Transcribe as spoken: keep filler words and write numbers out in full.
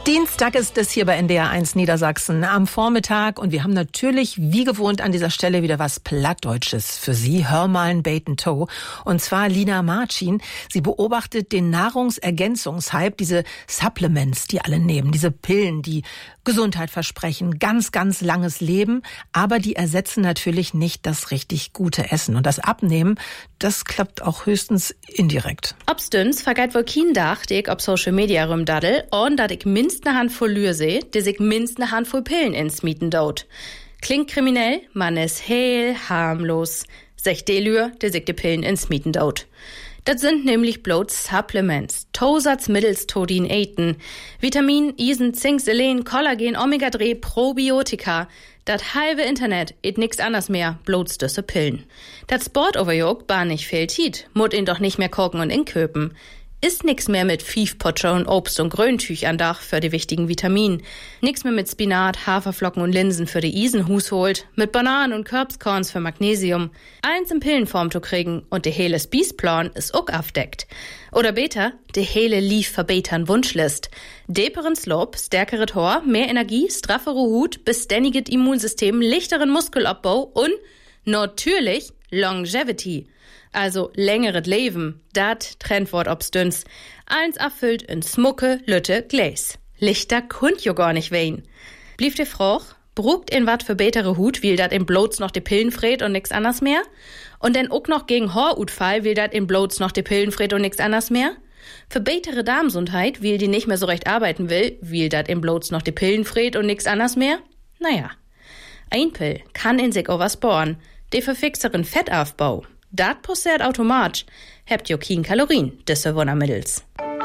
Dienstag ist es hier bei N D R eins Niedersachsen am Vormittag und wir haben natürlich wie gewohnt an dieser Stelle wieder was Plattdeutsches für Sie. Hör mal ein Bait and Tow. Und zwar Lina Marcin. Sie beobachtet den Nahrungsergänzungshype, diese Supplements, die alle nehmen, diese Pillen, die Gesundheit versprechen, ganz, ganz langes Leben, aber die ersetzen natürlich nicht das richtig gute Essen. Und das Abnehmen, das klappt auch höchstens indirekt. Ob's dünns vergeht wohl kein Dach, die ich auf Social Media rumdaddel, und dat ich minst ne Handvoll Lühr seh, die sich minst ne Handvoll Pillen ins Mieten dot. Klingt kriminell, man ist heil, harmlos. Sech de Lühr, die sich die Pillen ins Mieten dot. Das sind nämlich bloß Supplements, Tosatz mittels Todin-Aten, Vitamin, Isen, Zink, Selen, Kollagen, Omega drei, Probiotika. Das halbe Internet et nix anders mehr, bloß düsse Pillen. Das Sportoverjog bar nicht viel Tiet, mut ihn doch nicht mehr kochen und inköpen. Ist nix mehr mit Fiefpotscher und Obst und Gröntüch an Dach für die wichtigen Vitaminen. Nix mehr mit Spinat, Haferflocken und Linsen für die Isenhus holt. Mit Bananen und Körbskorns für Magnesium. Eins in Pillenform zu kriegen und de hele Spießplan ist ook aufdeckt. Oder beter, de hele lief verbetern Wunschlist. Deperen Slope, stärkere Tor, mehr Energie, straffere Hut, beständiget Immunsystem, lichteren Muskelabbau und natürlich Longevity. Also längeres Leben, dat Trendwort ob's dünns. Eins erfüllt in Smucke, Lütte, Gläs. Lichter könnt jo gar nicht wehen. Blieb de Froch, brugt in wat für betere Hut, will dat in bloß noch die Pillen fred und nix anders mehr? Und denn ook noch gegen Horutfall will dat in bloß noch die Pillen fred und nix anders mehr? Für betere Darmsundheit, will die nicht mehr so recht arbeiten will, will dat in bloß noch die Pillen fred und nix anders mehr? Naja. Ein Pill kann in sich was bohren, de verfixeren Fettaufbau. Dat passiert automatisch, habt jo kein Kalorien, disse Wundermittels.